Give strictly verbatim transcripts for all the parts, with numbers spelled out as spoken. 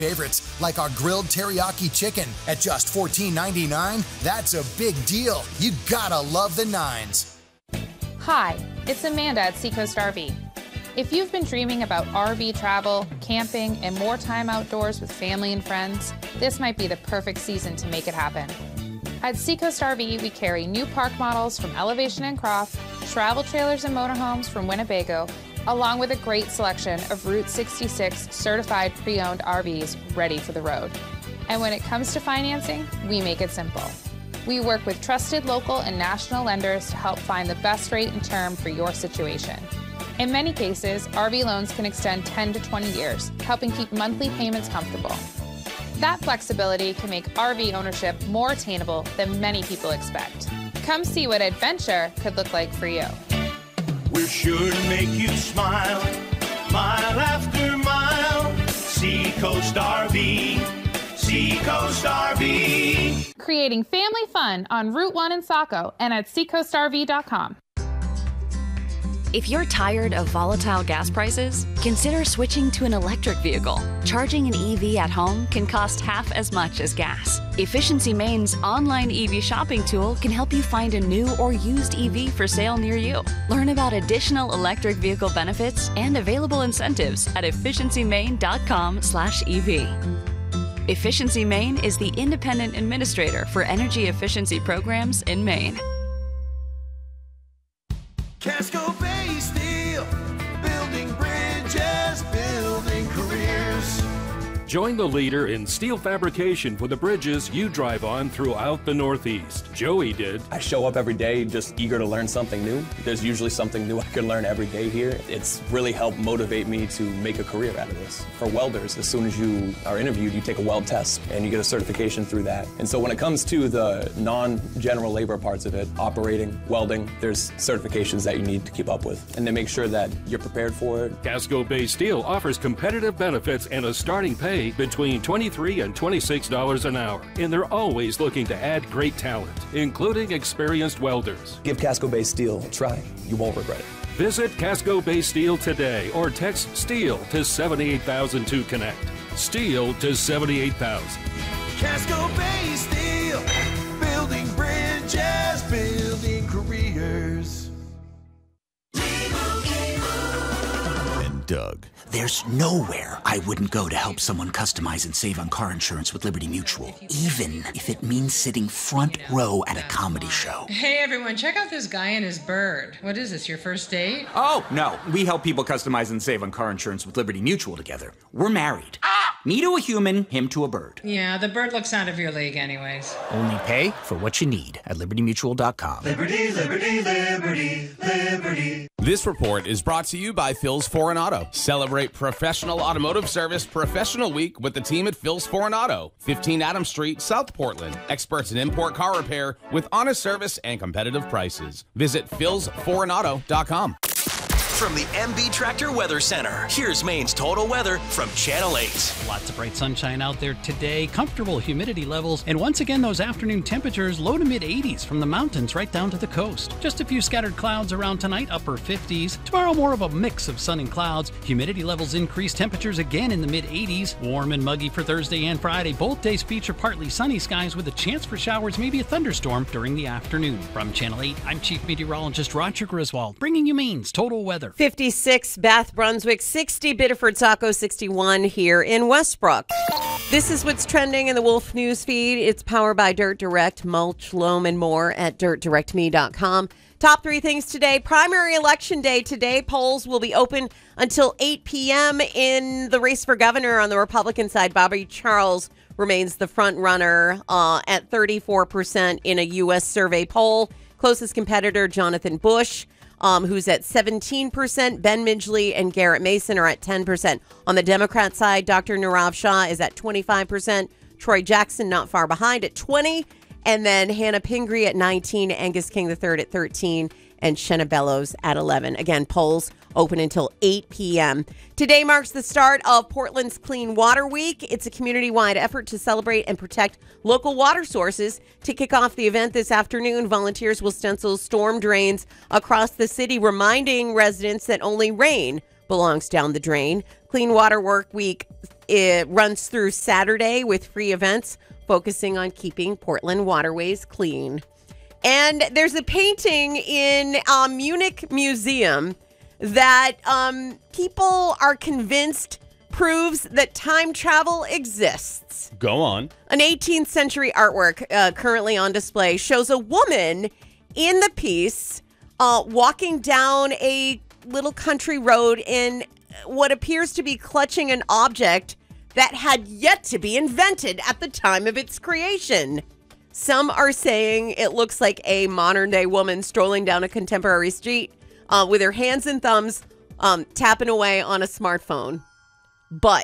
Favorites like our grilled teriyaki chicken at just fourteen ninety-nine. That's a big deal. You gotta love the nines. Hi, it's Amanda at Seacoast R V. If you've been dreaming about R V travel, camping, and more time outdoors with family and friends, this might be the perfect season to make it happen. At Seacoast R V, we carry new park models from Elevation and Croft, travel trailers and motorhomes from Winnebago, along with a great selection of Route sixty-six certified pre-owned R Vs ready for the road. And when it comes to financing, we make it simple. We work with trusted local and national lenders to help find the best rate and term for your situation. In many cases, R V loans can extend ten to twenty years, helping keep monthly payments comfortable. That flexibility can make R V ownership more attainable than many people expect. Come see what adventure could look like for you. We're sure to make you smile, mile after mile. Seacoast R V, Seacoast R V. Creating family fun on Route one in Saco and at seacoast R V dot com. If you're tired of volatile gas prices, consider switching to an electric vehicle. Charging an E V at home can cost half as much as gas. Efficiency Maine's online E V shopping tool can help you find a new or used E V for sale near you. Learn about additional electric vehicle benefits and available incentives at efficiency maine dot com slash E V. Efficiency Maine is the independent administrator for energy efficiency programs in Maine. Casco Bay Steel, building bridges, building careers. Join the leader in steel fabrication for the bridges you drive on throughout the Northeast. Joey did. I show up every day just eager to learn something new. There's usually something new I can learn every day here. It's really helped motivate me to make a career out of this. For welders, as soon as you are interviewed, you take a weld test and you get a certification through that. And so when it comes to the non-general labor parts of it, operating, welding, there's certifications that you need to keep up with. And they make sure that you're prepared for it. Casco Bay Steel offers competitive benefits and a starting pay between twenty-three dollars and twenty-six dollars an hour. And they're always looking to add great talent, including experienced welders. Give Casco Bay Steel a try. You won't regret it. Visit Casco Bay Steel today or text STEEL to seventy-eight thousand to connect. STEEL to seventy-eight thousand. Casco Bay Steel, building bridges, building careers. And Doug. There's nowhere I wouldn't go to help someone customize and save on car insurance with Liberty Mutual, even if it means sitting front row at a comedy show. Hey everyone, check out this guy and his bird. What is this, your first date? Oh, no. We help people customize and save on car insurance with Liberty Mutual together. We're married. Ah! Me to a human, him to a bird. Yeah, the bird looks out of your league anyways. Only pay for what you need at liberty mutual dot com. Liberty, liberty, liberty, liberty. This report is brought to you by Phil's Foreign Auto. Celebrate professional automotive service Professional Week with the team at Phil's Foreign Auto, fifteen Adams Street, South Portland. Experts in import car repair with honest service and competitive prices. Visit phils foreign auto dot com. From the M B Tractor Weather Center, here's Maine's total weather from Channel eight. Lots of bright sunshine out there today, comfortable humidity levels, and once again those afternoon temperatures low to mid eighties from the mountains right down to the coast. Just a few scattered clouds around tonight, upper fifties. Tomorrow more of a mix of sun and clouds. Humidity levels increase, temperatures again in the mid eighties. Warm and muggy for Thursday and Friday. Both days feature partly sunny skies with a chance for showers, maybe a thunderstorm during the afternoon. From Channel eight, I'm Chief Meteorologist Roger Griswold, bringing you Maine's total weather. fifty-six Bath, Brunswick, sixty Biddeford, Saco, sixty-one here in Westbrook. This is what's trending in the Wolf News feed. It's powered by Dirt Direct, mulch, loam, and more at dirt direct me dot com. Top three things today. Primary election day today. Polls will be open until eight p.m. in the race for governor on the Republican side. Bobby Charles remains the front runner uh, at thirty-four percent in a U S survey poll. Closest competitor, Jonathan Bush, Um, who's at seventeen percent. Ben Midgley and Garrett Mason are at ten percent. On the Democrat side, Doctor Nirav Shah is at twenty-five percent. Troy Jackson not far behind at twenty. And then Hannah Pingree at nineteen. Angus King the third at thirteen. And Shenna Bellows at eleven. Again, polls open until eight p.m. Today marks the start of Portland's Clean Water Week. It's a community-wide effort to celebrate and protect local water sources. To kick off the event this afternoon, volunteers will stencil storm drains across the city, reminding residents that only rain belongs down the drain. Clean Water Work Week it runs through Saturday with free events focusing on keeping Portland waterways clean. And there's a painting in a Munich museum that um, people are convinced proves that time travel exists. Go on. An eighteenth century artwork uh, currently on display shows a woman in the piece uh, walking down a little country road in what appears to be clutching an object that had yet to be invented at the time of its creation. Some are saying it looks like a modern-day woman strolling down a contemporary street uh, with her hands and thumbs um, tapping away on a smartphone. But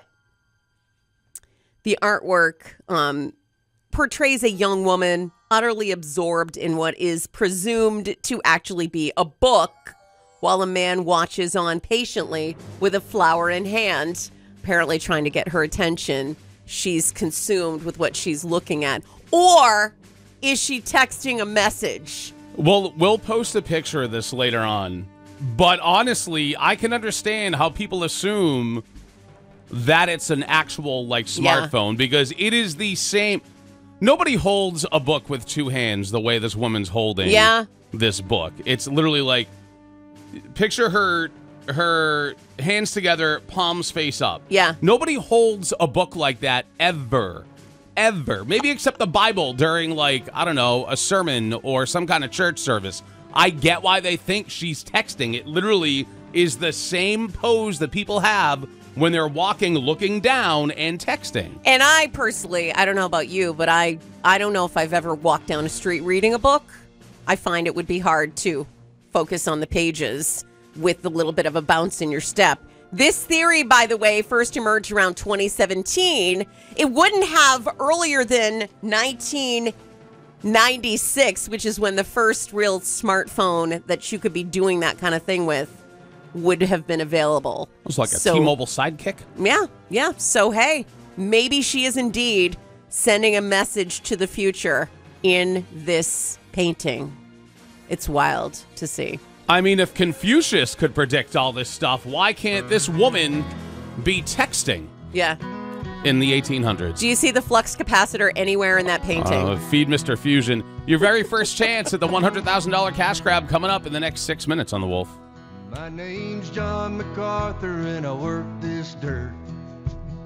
the artwork um, portrays a young woman utterly absorbed in what is presumed to actually be a book, while a man watches on patiently with a flower in hand, apparently trying to get her attention. She's consumed with what she's looking at. Or is she texting a message? Well, we'll post a picture of this later on. But honestly, I can understand how people assume that it's an actual, like, smartphone, yeah. because it is the same. Nobody holds a book with two hands the way this woman's holding yeah. this book. It's literally like, picture her her hands together, palms face up. Yeah. Nobody holds a book like that ever. Ever. Maybe except the Bible during, like, I don't know, a sermon or some kind of church service. I get why they think she's texting. It literally is the same pose that people have when they're walking, looking down, and texting. And I personally, I don't know about you, but I, I don't know if I've ever walked down a street reading a book. I find it would be hard to focus on the pages with a little bit of a bounce in your step. This theory, by the way, first emerged around twenty seventeen. It wouldn't have earlier than nineteen ninety-six, which is when the first real smartphone that you could be doing that kind of thing with would have been available. It was like a so, T-Mobile sidekick? Yeah, yeah. So, hey, maybe she is indeed sending a message to the future in this painting. It's wild to see. I mean, if Confucius could predict all this stuff, why can't this woman be texting? Yeah. In the eighteen hundreds. Do you see the flux capacitor anywhere in that painting? Uh, feed Mister Fusion. Your very first chance at the one hundred thousand dollars cash grab coming up in the next six minutes on The Wolf. My name's John MacArthur and I work this dirt.